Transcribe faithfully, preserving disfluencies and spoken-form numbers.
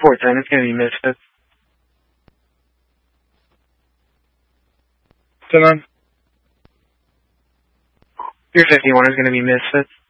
four ten, it's going to be Misfits. ten nine. Your fifty-one is going to be Misfits.